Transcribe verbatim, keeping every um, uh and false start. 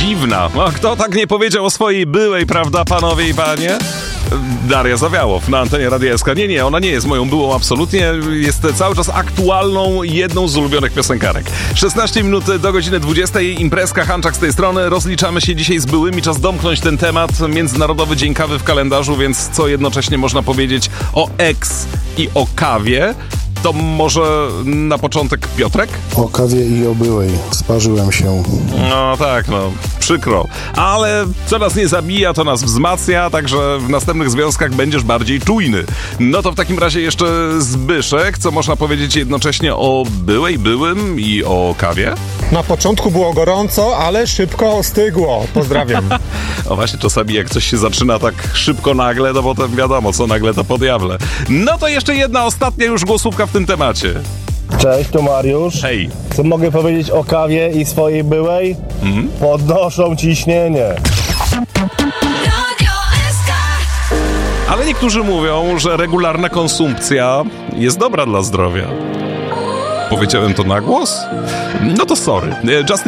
dziwna. No, kto tak nie powiedział o swojej byłej, prawda, panowie i panie? Daria Zawiałow na antenie Radia S K. Nie, nie, ona nie jest moją byłą absolutnie. Jest cały czas aktualną, jedną z ulubionych piosenkarek. szesnaście minut do godziny dwudziestej. Imprezka, Hanczak z tej strony. Rozliczamy się dzisiaj z byłymi. Czas domknąć ten temat. Międzynarodowy Dzień Kawy w kalendarzu, więc co jednocześnie można powiedzieć o ex i o kawie? To może na początek Piotrek? O kawie i o byłej. Sparzyłem się. No tak, no, przykro. Ale co nas nie zabija, to nas wzmacnia, także w następnych związkach będziesz bardziej czujny. No to w takim razie jeszcze Zbyszek, co można powiedzieć jednocześnie o byłej, byłym i o kawie? Na początku było gorąco, ale szybko ostygło. Pozdrawiam. O właśnie, czasami jak coś się zaczyna tak szybko nagle, to potem wiadomo, co nagle to podjawle. No to jeszcze jedna ostatnia już głosówka w tym temacie. Cześć, tu Mariusz. Hej. Co mogę powiedzieć o kawie i swojej byłej? Mhm. Podnoszą ciśnienie. Ale niektórzy mówią, że regularna konsumpcja jest dobra dla zdrowia. Powiedziałem to na głos? No to sorry. Justin